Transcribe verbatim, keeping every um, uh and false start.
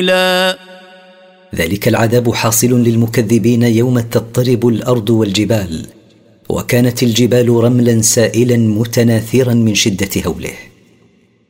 لا ذلك العذاب حاصل للمكذبين يوم تضطرب الأرض والجبال، وكانت الجبال رملا سائلا متناثرا من شدة هوله.